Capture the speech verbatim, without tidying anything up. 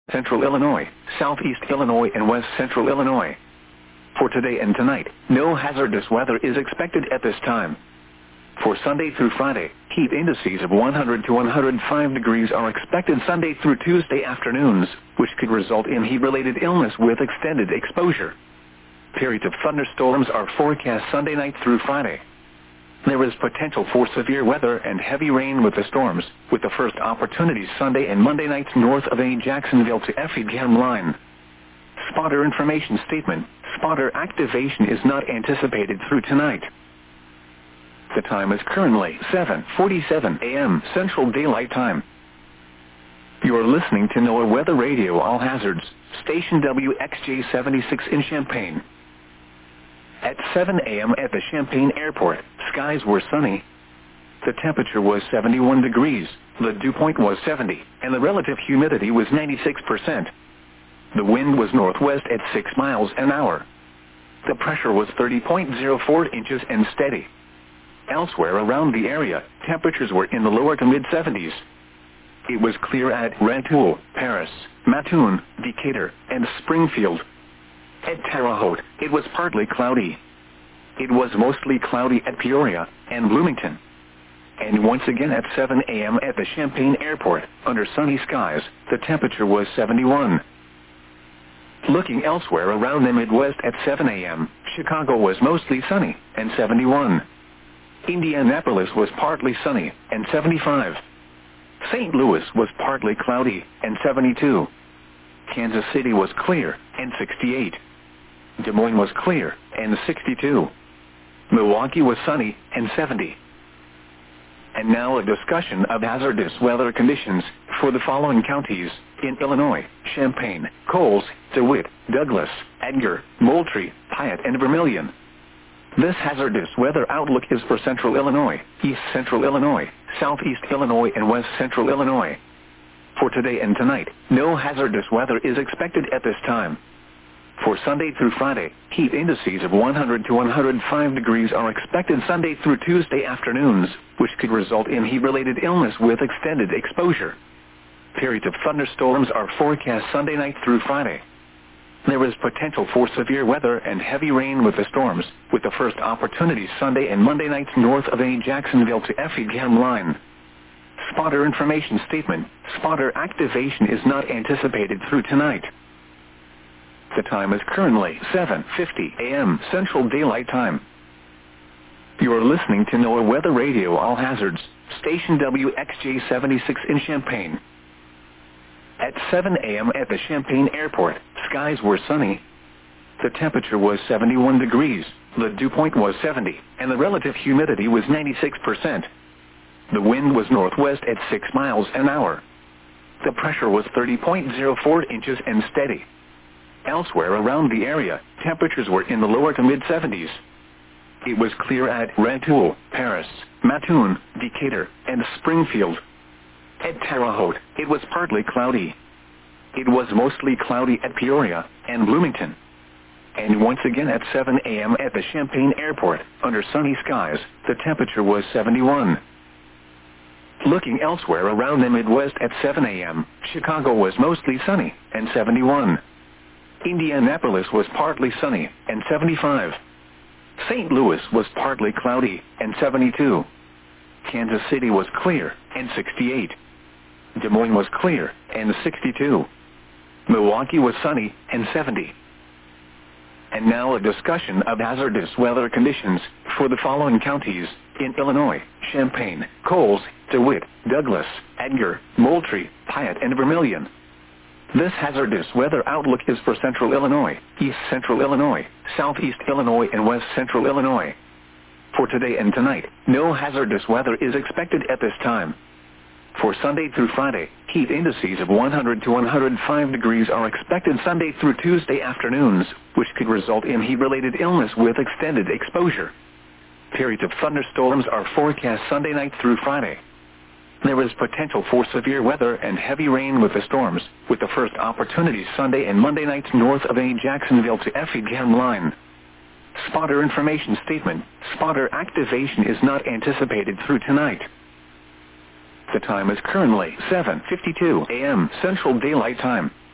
Central Illinois, Southeast Illinois, and West Central Illinois. For today and tonight, no hazardous weather is expected at this time. For Sunday through Friday, heat indices of one hundred to one hundred five degrees are expected Sunday through Tuesday afternoons, which could result in heat-related illness with extended exposure. Periods of thunderstorms are forecast Sunday night through Friday. There is potential for severe weather and heavy rain with the storms, with the first opportunities Sunday and Monday nights north of a Jacksonville to Effingham line. Spotter information statement: spotter activation is not anticipated through tonight. The time is currently seven forty-seven a m Central Daylight Time. You are listening to NOAA Weather Radio All Hazards, station W X J seventy-six in Champaign. At seven a m at the Champaign Airport, skies were sunny. The temperature was seventy-one degrees, the dew point was seventy, and the relative humidity was ninety-six percent. The wind was northwest at six miles an hour. The pressure was thirty point zero four inches and steady. Elsewhere around the area, temperatures were in the lower to mid-seventies. It was clear at Rantoul, Paris, Mattoon, Decatur, and Springfield. At Terre Haute, it was partly cloudy. It was mostly cloudy at Peoria and Bloomington. And once again at seven a m at the Champaign Airport, under sunny skies, the temperature was seventy-one. Looking elsewhere around the Midwest at seven a m, Chicago was mostly sunny and seventy-one. Indianapolis was partly sunny and seventy-five. Saint Louis was partly cloudy and seventy-two. Kansas City was clear and sixty-eight. Des Moines was clear and sixty-two. Milwaukee was sunny and seventy. And now a discussion of hazardous weather conditions for the following counties in Illinois: Champaign, Coles, DeWitt, Douglas, Edgar, Moultrie, Piatt, and Vermilion. This hazardous weather outlook is for Central Illinois, East Central Illinois, Southeast Illinois, and West Central Illinois. For today and tonight, no hazardous weather is expected at this time. For Sunday through Friday, heat indices of one hundred to one hundred five degrees are expected Sunday through Tuesday afternoons, which could result in heat-related illness with extended exposure. Periods of thunderstorms are forecast Sunday night through Friday. There is potential for severe weather and heavy rain with the storms, with the first opportunities Sunday and Monday nights north of a Jacksonville to Effingham line. Spotter information statement: spotter activation is not anticipated through tonight. The time is currently seven fifty a m Central Daylight Time. You are listening to NOAA Weather Radio All Hazards, station W X J seventy-six in Champaign. At seven a m at the Champaign Airport, skies were sunny. The temperature was seventy-one degrees, the dew point was seventy, and the relative humidity was ninety-six percent. The wind was northwest at six miles an hour. The pressure was thirty point zero four inches and steady. Elsewhere around the area, temperatures were in the lower to mid-seventies. It was clear at Rantoul, Paris, Mattoon, Decatur, and Springfield. At Terre Haute, it was partly cloudy. It was mostly cloudy at Peoria and Bloomington. And once again at seven a m at the Champaign Airport, under sunny skies, the temperature was seventy-one. Looking elsewhere around the Midwest at seven a m, Chicago was mostly sunny and seventy-one. Indianapolis was partly sunny and seventy-five. Saint Louis was partly cloudy and seventy-two. Kansas City was clear and sixty-eight. Des Moines was clear and sixty-two. Milwaukee was sunny and seventy. And now a discussion of hazardous weather conditions for the following counties in Illinois: Champaign, Coles, DeWitt, Douglas, Edgar, Moultrie, Piatt, and Vermilion. This hazardous weather outlook is for Central Illinois, East Central Illinois, Southeast Illinois, and West Central Illinois. For today and tonight, no hazardous weather is expected at this time. For Sunday through Friday, heat indices of one hundred to one hundred five degrees are expected Sunday through Tuesday afternoons, which could result in heat-related illness with extended exposure. Periods of thunderstorms are forecast Sunday night through Friday. There is potential for severe weather and heavy rain with the storms, with the first opportunities Sunday and Monday nights north of a Jacksonville to Effingham line. Spotter information statement: spotter activation is not anticipated through tonight. The time is currently seven fifty-two a m Central Daylight Time.